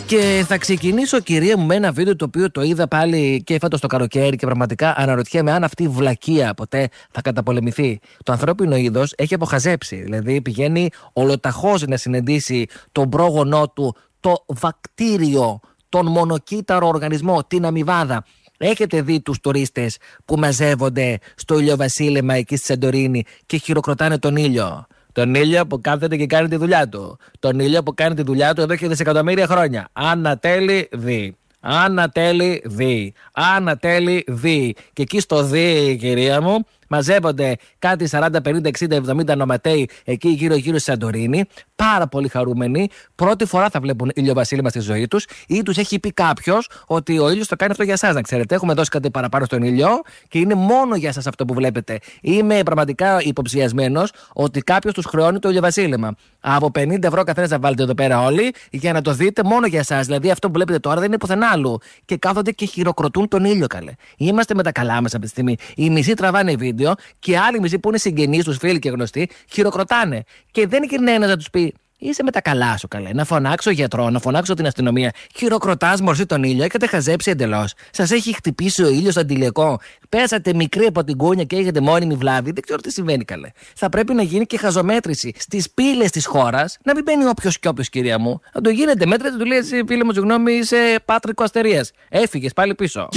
Και θα ξεκινήσω, κυρία μου, με ένα βίντεο το οποίο το είδα πάλι και φέτος το καλοκαίρι και πραγματικά αναρωτιέμαι αν αυτή η βλακεία ποτέ θα καταπολεμηθεί. Το ανθρώπινο είδος έχει αποχαζέψει. Δηλαδή πηγαίνει ολοταχώς να συναντήσει τον πρόγονό του, το βακτήριο, τον μονοκύτταρο οργανισμό, την αμοιβάδα. Έχετε δει τους τουρίστες που μαζεύονται στο ηλιοβασίλεμα εκεί στη Σαντορίνη και χειροκροτάνε τον ήλιο? Τον ήλιο που κάθεται και κάνει τη δουλειά του. Τον ήλιο που κάνει τη δουλειά του εδώ και δισεκατομμύρια χρόνια. Ανατέλει δι. Ανατέλει δι. Ανατέλει δι. Και εκεί στο δι, κυρία μου, μαζεύονται κάτι 40, 50, 60, 70 νοματέοι εκεί γύρω-γύρω στη Σαντορίνη. Πάρα πολύ χαρούμενοι. Πρώτη φορά θα βλέπουν ηλιοβασίλεμα στη ζωή τους, ή τους έχει πει κάποιος ότι ο ήλιος το κάνει αυτό για εσάς. Να ξέρετε, έχουμε δώσει κάτι παραπάνω στον ήλιο και είναι μόνο για εσάς αυτό που βλέπετε. Είμαι πραγματικά υποψιασμένος ότι κάποιος τους χρεώνει το ηλιοβασίλεμα. Από 50 ευρώ καθένας να βάλετε εδώ πέρα όλοι για να το δείτε μόνο για εσάς. Δηλαδή αυτό που βλέπετε τώρα δεν είναι πουθενά άλλου. Και κάθονται και χειροκροτούν τον ήλιο, καλέ. Είμαστε με τα καλά μας αυτή τη στιγμή. Οι μισοί τραβάνε βίντεο και άλλοι μισοί που είναι συγγενείς τους, φίλοι και γνωστοί, χειροκροτάνε. Και δεν είναι ένας να τους πει: είσαι με τα καλά σου, καλέ. Να φωνάξω γιατρό, να φωνάξω την αστυνομία. Χειροκροτάς μορφή τον ήλιο, έχετε χαζέψει εντελώς. Σας έχει χτυπήσει ο ήλιος αντιλιακό. Πέσατε μικρή από την κούνια και έχετε μόνιμη βλάβη. Δεν ξέρω τι συμβαίνει, καλέ. Θα πρέπει να γίνει και χαζομέτρηση στις πύλες της χώρας. Να μην μπαίνει όποιος και όποιος, κυρία μου. Να το γίνεται μέτρηση, του λέει: φίλε μου, συγγνώμη, είσαι Πάτρικο Αστερίας. Έφυγες πάλι πίσω.